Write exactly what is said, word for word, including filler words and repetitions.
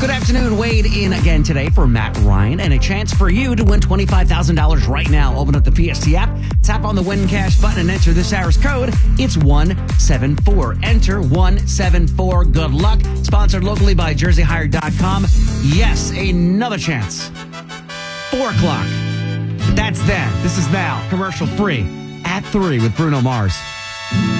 Good afternoon. Wade in again today for Matt Ryan, and a chance for you to win twenty-five thousand dollars right now. Open up the P S T app, tap on the Win Cash button, and enter this hour's code. It's one seven four. Enter one seven four. Good luck. Sponsored locally by Jersey Hire dot com. Yes, another chance. Four o'clock. That's then. This is now. Commercial free. At three with Bruno Mars.